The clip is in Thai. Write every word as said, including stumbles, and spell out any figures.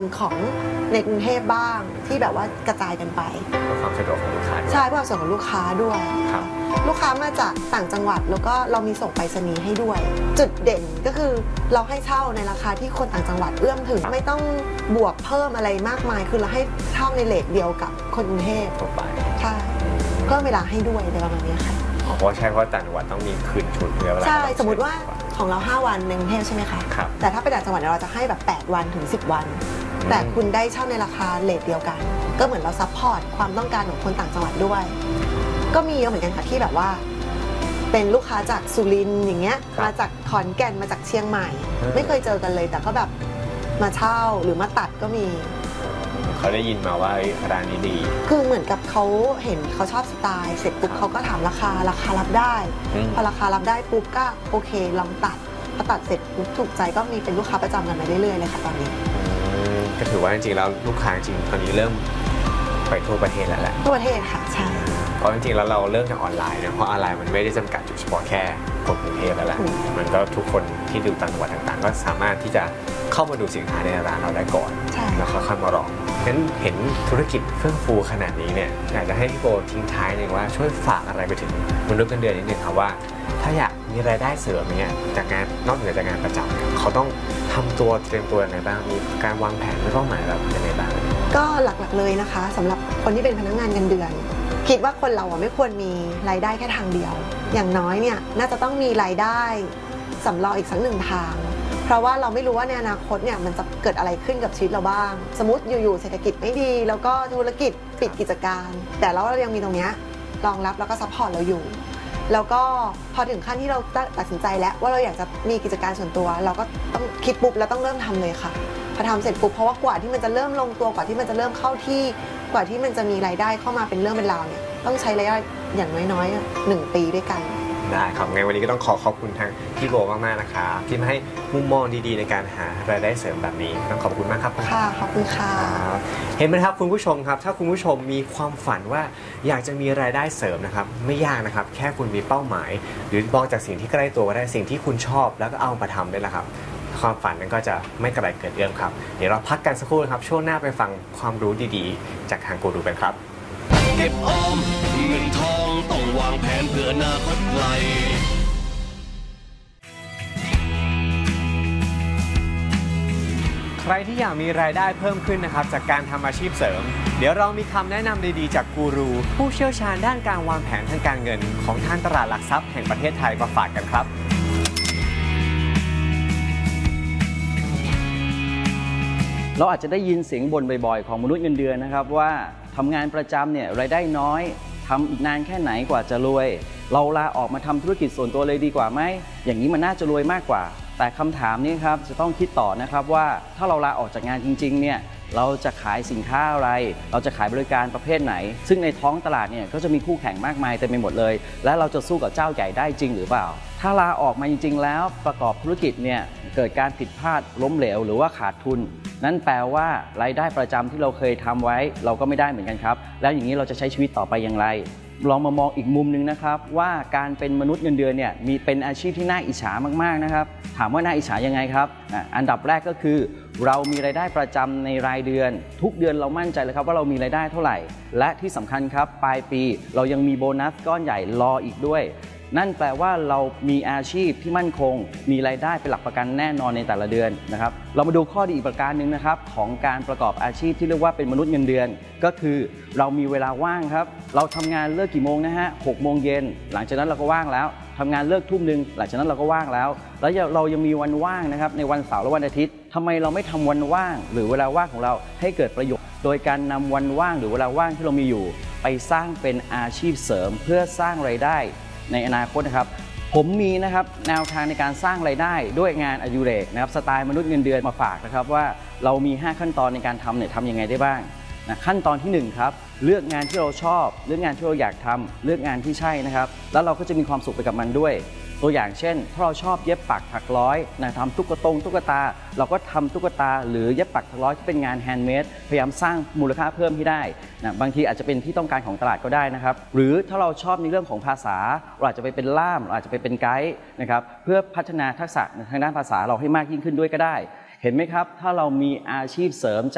ของในกรุงเทพบ้างที่แบบว่ากระจายกันไปเพื่อความสะดวกของลูกค้าใช่เพื่อความสะดวกของลูกค้าด้วยลูกค้ามาจากต่างจังหวัดแล้วก็เรามีส่งไปรษณีย์ให้ด้วยจุดเด่นก็คือเราให้เช่าในราคาที่คนต่างจังหวัดเอื้อมถึงไม่ต้องบวกเพิ่มอะไรมากมายคือเราให้เช่าในเรทเดียวกับคนกรุงเทพทั่วไปใช่เพิ่มเวลาให้ด้วยในประมาณนี้ค่ะเพราะใช่เพราะต่างจังหวัดต้องมีคืนชุดเวลาใช่สมมติว่าของเราห้าวันในกรุงเทพใช่ไหมคะแต่ถ้าไปต่างจังหวัดเราจะให้แบบแปดวันถึงสิบวันแต่คุณได้เช่าในราคาเรทเดียวกันก็เหมือนเราซัพพอร์ตความต้องการของคนต่างจังหวัดด้วยก็มีเยอะเหมือนกันค่ะที่แบบว่าเป็นลูกค้าจากสุรินทร์อย่างเงี้ยมาจากขอนแก่นมาจากเชียงใหม่ไม่เคยเจอกันเลยแต่ก็แบบมาเช่าหรือมาตัดก็มีเขาได้ยินมาว่าร้านนี้ดีคือเหมือนกับเขาเห็นเขาชอบสไตล์เสร็จปุ๊บเขาก็ถามราคาราคารับได้พอราคารับได้ปุ๊บก็โอเคลองตัดพอตัดเสร็จปุ๊บถูกใจก็มีเป็นลูกค้าประจำกันมาเรื่อยๆเลยค่ะตอนนี้ก็ถือว่าจริงๆแล้วลูกค้าจริงตอนนี้เริ่มไปทั่วประเทศแล้วแหละทั่วประเทศค่ะใช่เพราะจริงๆแล้วเราเริ่มจากออนไลน์นะเพราะออนไลน์มันไม่ได้จำกัดจุดเฉพาะแค่คนกรุงเทพแล้วแหละมันก็ทุกคนที่ดูต่างจังหวัดต่างๆก็สามารถที่จะเข้ามาดูสินค้าในร้านเราได้ก่อนแล้วค่อยมาลองงั้นเห็นธุรกิจเฟื่องฟูขนาดนี้เนี่ยอยากจะให้พี่โบทิ้งท้ายนึงว่าช่วยฝากอะไรไปถึงมนุษย์เงินเดือนนิดนึงครับว่าถ้าอยากมีรายได้เสริมเนี่ยจากงานนอกเหนือจากงานประจำเขาต้องทำตัวเตรียมตัวยังไงบ้างมีการวางแผนและเป้าหมายแบบยังไงบ้างก็หลักๆเลยนะคะสำหรับคนที่เป็นพนักงานเงินเดือนคิดว่าคนเราไม่ควรมีรายได้แค่ทางเดียวอย่างน้อยเนี่ยน่าจะต้องมีรายได้สำรองอีกสักหนึ่งทางเพราะว่าเราไม่รู้ว่าในอนาคตเนี่ยมันจะเกิดอะไรขึ้นกับชีวิตเราบ้างสมมติอยู่ๆเศรษฐกิจไม่ดีแล้วก็ธุรกิจปิดกิจการแต่เรายังมีตรงนี้รองรับแล้วก็ซัพพอร์ตเราอยู่แล้วก็พอถึงขั้นที่เราตัดสินใจแล้วว่าเราอยากจะมีกิจการส่วนตัวเราก็ต้องคิดปุ๊บแล้วต้องเริ่มทำเลยค่ะพอทำเสร็จปุ๊บเพราะว่ากว่าที่มันจะเริ่มลงตัวกว่าที่มันจะเริ่มเข้าที่กว่าที่มันจะมีรายได้เข้ามาเป็นเรื่องเป็นราวเนี่ยต้องใช้ระยะอย่างน้อยๆหนึ่งปีด้วยกันได้ครับงั้นวันนี้ก็ต้องขอขอบคุณทางพี่โบมากๆนะครับที่มาให้มุมมองดีๆในการหารายได้เสริมแบบนี้ต้องขอบคุณมากครับค่ะขอบคุณค่ะเห็นไหมครับคุณผู้ชมครับถ้าคุณผู้ชมมีความฝันว่าอยากจะมีรายได้เสริมนะครับไม่ยากนะครับแค่คุณมีเป้าหมายหรือมองจากสิ่งที่ใกล้ตัวก็ได้สิ่งที่คุณชอบแล้วก็เอามาทำได้แล้วครับความฝันนั้นก็จะไม่ไกลเกินเอื้อมครับเดี๋ยวเราพักกันสักครู่ครับช่วงหน้าไปฟังความรู้ดีๆจากทางกูรูกันครับเก็บออมเงินทองต้องวางแผนเพื่ออนาคตไกลใครที่อยากมีรายได้เพิ่มขึ้นนะครับจากการทำอาชีพเสริมเดี๋ยวเรามีคำแนะนำดีๆจากกูรูผู้เชี่ยวชาญด้านการวางแผนทางการเงินของทางตลาดหลักทรัพย์แห่งประเทศไทยมาฝากกันครับเราอาจจะได้ยินเสียงบ่นบ่อยๆของมนุษย์เงินเดือนนะครับว่าทำงานประจำเนี่ยรายได้น้อยทำอีกนานแค่ไหนกว่าจะรวยเราลาออกมาทำธุรกิจส่วนตัวเลยดีกว่าไหมอย่างนี้มันน่าจะรวยมากกว่าแต่คำถามนี้ครับจะต้องคิดต่อนะครับว่าถ้าเราลาออกจากงานจริงๆเนี่ยเราจะขายสินค้าอะไรเราจะขายบริการประเภทไหนซึ่งในท้องตลาดเนี่ยก็จะมีคู่แข่งมากมายเต็มไปหมดเลยและเราจะสู้กับเจ้าใหญ่ได้จริงหรือเปล่าถ้าลาออกมาจริงๆแล้วประกอบธุรกิจเนี่ยเกิดการผิดพลาดล้มเหลวหรือว่าขาดทุนนั่นแปลว่ารายได้ประจำที่เราเคยทำไว้เราก็ไม่ได้เหมือนกันครับแล้วอย่างนี้เราจะใช้ชีวิตต่อไปอย่างไรลองมามองอีกมุมนึงนะครับว่าการเป็นมนุษย์เงินเดือนเนี่ยมีเป็นอาชีพที่น่าอิจฉามากๆนะครับถามว่าน่าอิจฉายังไงครับอันดับแรกก็คือเรามีรายได้ประจำในรายเดือนทุกเดือนเรามั่นใจเลยครับว่าเรามีรายได้เท่าไหร่และที่สำคัญครับปลายปีเรายังมีโบนัสก้อนใหญ่รออีกด้วยนั่นแปลว่าเรามีอาชีพที่มั่นคงมีรายได้เป็นหลักประกันแน่นอนในแต่ละเดือนนะครับเรามาดูข้อดีอีกประการหนึ่งนะครับของการประกอบอาชีพที่เรียกว่าเป็นมนุษย์เงินเดือนก็คือเรามีเวลาว่างครับเราทำงานเลิกกี่โมงนะฮะหกโมงเย็นหลังจากนั้นเราก็ว่างแล้วทำงานเลิกทุ่มหนึ่งหลังจากนั้นเราก็ว่างแล้วแล้วเรายังมีวันว่างนะครับในวันเสาร์และวันอาทิตย์ทำไมเราไม่ทำวันว่างหรือเวลาว่างของเราให้เกิดประโยชน์โดยการนำวันว่างหรือเวลาว่างที่เรามีอยู่ไปสร้างเป็นอาชีพเสริมเพื่อสร้างรายได้ในอนาคตนะครับผมมีนะครับแนวทางในการสร้างรายได้ด้วยงานอดิเรกนะครับสไตล์มนุษย์เงินเดือนมาฝากนะครับว่าเรามีห้าขั้นตอนในการทำเนี่ยทำยังไงได้บ้างนะขั้นตอนที่หนึ่งครับเลือกงานที่เราชอบเลือกงานที่เราอยากทำเลือกงานที่ใช่นะครับแล้วเราก็จะมีความสุขไปกับมันด้วยตัวอย่างเช่นถ้าเราชอบเย็บปักถักร้อยนะทำตุ๊กตงตุ๊กตาเราก็ทำตุ๊กตาหรือเย็บปักถักร้อยที่เป็นงานแฮนด์เมดพยายามสร้างมูลค่าเพิ่มให้ได้นะบางทีอาจจะเป็นที่ต้องการของตลาดก็ได้นะครับหรือถ้าเราชอบในเรื่องของภาษาเราอาจจะไปเป็นล่ามเราอาจจะไปเป็นไกด์นะครับเพื่อพัฒนาทักษะทางด้านภาษาเราให้มากยิ่งขึ้นด้วยก็ได้เห็นไหมครับถ้าเรามีอาชีพเสริม